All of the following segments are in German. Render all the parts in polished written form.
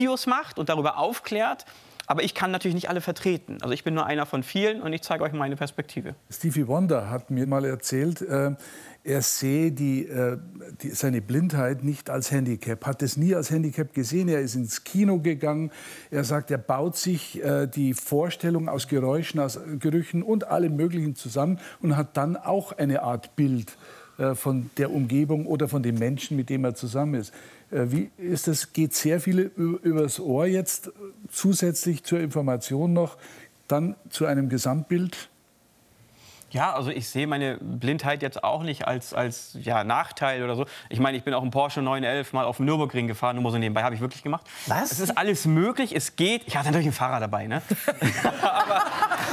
Videos macht und darüber aufklärt. Aber ich kann natürlich nicht alle vertreten. Also ich bin nur einer von vielen und ich zeige euch meine Perspektive. Stevie Wonder hat mir mal erzählt, er sehe seine Blindheit nicht als Handicap, hat es nie als Handicap gesehen. Er ist ins Kino gegangen. Er sagt, er baut sich die Vorstellung aus Geräuschen, aus Gerüchen und allem Möglichen zusammen und hat dann auch eine Art Bild von der Umgebung oder von dem Menschen, mit dem er zusammen ist. Wie ist das? Geht sehr viel übers Ohr jetzt zusätzlich zur Information noch, dann zu einem Gesamtbild? Ja, also ich sehe meine Blindheit jetzt auch nicht als ja, Nachteil oder so. Ich meine, ich bin auch im Porsche 911 mal auf dem Nürburgring gefahren, nur mal so nebenbei, habe ich wirklich gemacht. Was? Es ist alles möglich, es geht. Ich hatte natürlich einen Fahrer dabei, ne? Aber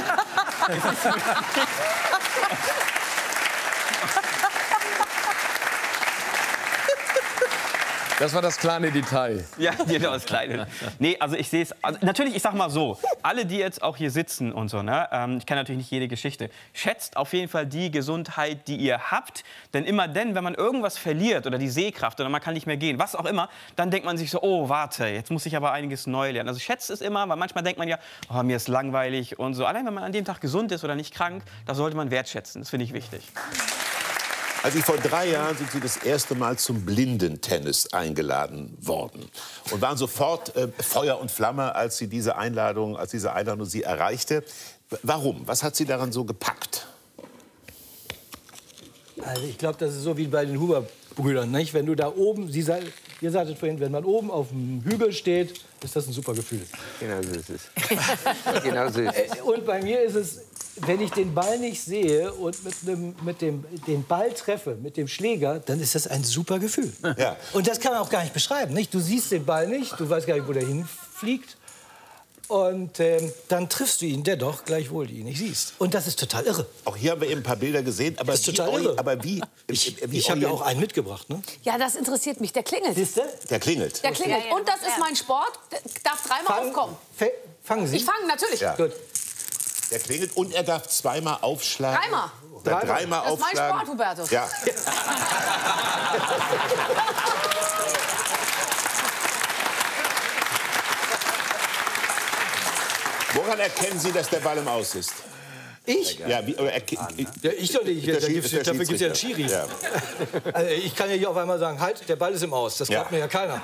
Das war das kleine Detail. ja, genau, das Kleine. Nee, also ich sehe es, also natürlich, ich sag mal so, alle, die jetzt auch hier sitzen und so, ne, ich kenne natürlich nicht jede Geschichte, schätzt auf jeden Fall die Gesundheit, die ihr habt, denn immer dann, wenn man irgendwas verliert oder die Sehkraft oder man kann nicht mehr gehen, was auch immer, dann denkt man sich so, oh, warte, jetzt muss ich aber einiges neu lernen. Also schätzt es immer, weil manchmal denkt man ja, oh, mir ist langweilig und so. Allein wenn man an dem Tag gesund ist oder nicht krank, das sollte man wertschätzen, das finde ich wichtig. Also vor 3 Jahren sind Sie das erste Mal zum Blindentennis eingeladen worden und waren sofort Feuer und Flamme, als diese Einladung Sie erreichte. Warum? Was hat Sie daran so gepackt? Also ich glaube, das ist so wie bei den Huber-Brüdern, nicht? Wenn du da oben, ihr sagtet vorhin, wenn man oben auf dem Hügel steht, ist das ein super Gefühl. Genau so ist es. Genau so ist es. Und bei mir ist es, wenn ich den Ball nicht sehe und den Ball treffe mit dem Schläger, dann ist das ein super Gefühl. Ja. Und das kann man auch gar nicht beschreiben, nicht? Du siehst den Ball nicht, du weißt gar nicht, wo der hinfliegt. Und dann triffst du ihn dennoch, gleichwohl du ihn nicht siehst. Und das ist total irre. Auch hier haben wir eben ein paar Bilder gesehen. Aber das ist total irre. Aber wie ich habe ja auch einen mitgebracht, ne? Ja, das interessiert mich. Der klingelt. Siehste? Der klingelt. Der klingelt. Und das ist mein Sport. Der darf 3-mal aufkommen. Fangen Sie? Ich fange natürlich. Ja. Gut. Der klingelt und er darf 2-mal aufschlagen. 3-mal. 3-mal Das ist mein aufschlagen. Sport, Hubertus. Ja. Woran erkennen Sie, dass der Ball im Aus ist? Ich? Ja, Ja, ich doch nicht. Dafür gibt es ja einen Schiri. Ja. Also ich kann ja hier auf einmal sagen, halt, der Ball ist im Aus. Das glaubt mir ja keiner.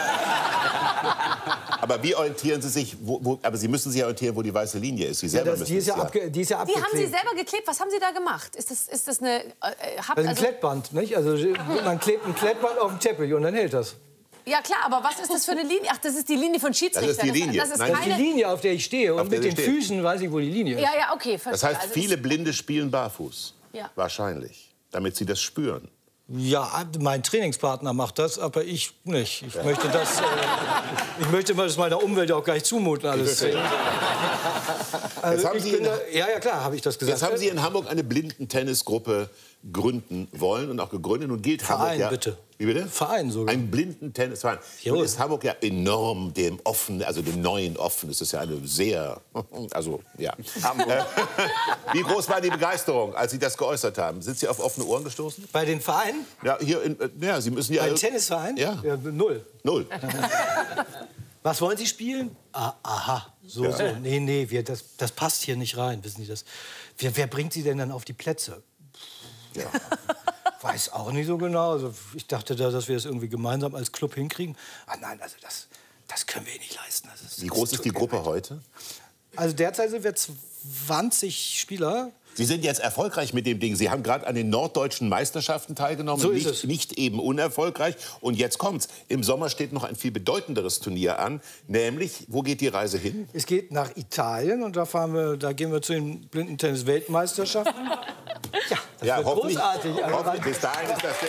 Aber wie orientieren Sie sich? Aber Sie müssen sich orientieren, wo die weiße Linie ist. Sie selber die ist ja abgeklebt. Die haben Sie selber geklebt. Was haben Sie da gemacht? Ist das eine... Das ist ein Klettband, nicht? Also man klebt ein Klettband auf den Teppich und dann hält das. Ja klar, aber was ist das für eine Linie? Ach, das ist die Linie von Schiedsrichter. Das ist die Linie. Das ist Das ist die Linie, auf der ich stehe. Und mit den Füßen weiß ich, wo die Linie ist. Ja, ja, okay, verstehe. Das heißt, Also viele Blinde spielen barfuß. Ja. Wahrscheinlich. Damit sie das spüren. Ja, mein Trainingspartner macht das, aber ich nicht. Ich möchte das meiner Umwelt auch gar nicht zumuten, alles. Also ja, klar, habe ich das gesagt. Jetzt haben Sie in Hamburg eine Blindentennisgruppe gründen wollen und auch gegründet. Nun gilt Verein, Hamburg ja... bitte. Wie bitte? Verein sogar. Ein Blindentennisverein. Nun ist Hamburg ja enorm dem Offen, also dem Neuen offen. Das ist ja eine sehr... Also, ja. Wie groß war die Begeisterung, als Sie das geäußert haben? Sind Sie auf offene Ohren gestoßen? Bei den Vereinen? Ja, ja, Sie müssen ja... Ein Tennisverein? Ja. Ja, 0. 0. Was wollen Sie spielen? Aha, so. Nee, das passt hier nicht rein, wissen Sie das? Wer bringt Sie denn dann auf die Plätze? Ja. Weiß auch nicht so genau. Also ich dachte, dass wir das irgendwie gemeinsam als Club hinkriegen. Ah nein, also das können wir nicht leisten. Wie groß ist die Gruppe heute? Also derzeit sind wir 20 Spieler. Sie sind jetzt erfolgreich mit dem Ding. Sie haben gerade an den norddeutschen Meisterschaften teilgenommen. So ist es. Nicht eben unerfolgreich. Und jetzt kommt's. Im Sommer steht noch ein viel bedeutenderes Turnier an. Nämlich, wo geht die Reise hin? Es geht nach Italien und da gehen wir zu den Blindentennis-Weltmeisterschaften. Ja, das wird großartig. Hoffentlich. Bis dahin ist das Ding.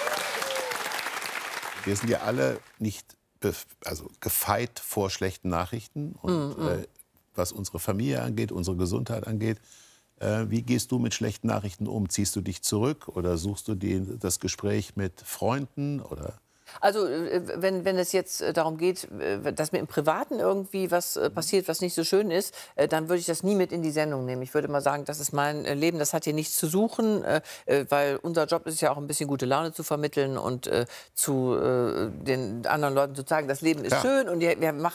Wir sind ja alle nicht gefeit vor schlechten Nachrichten. Und was unsere Familie angeht, unsere Gesundheit angeht, wie gehst du mit schlechten Nachrichten um? Ziehst du dich zurück oder suchst du das Gespräch mit Freunden? Oder? Also wenn es jetzt darum geht, dass mir im Privaten irgendwie was passiert, was nicht so schön ist, dann würde ich das nie mit in die Sendung nehmen. Ich würde mal sagen, das ist mein Leben, das hat hier nichts zu suchen, weil unser Job ist ja auch ein bisschen gute Laune zu vermitteln und zu den anderen Leuten zu sagen, das Leben ist schön und wir machen